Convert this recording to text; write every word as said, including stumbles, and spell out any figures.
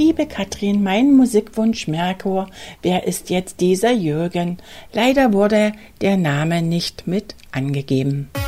Liebe Katrin, mein Musikwunsch Merkur, wer ist jetzt dieser Jürgen? Leider wurde der Name nicht mit angegeben.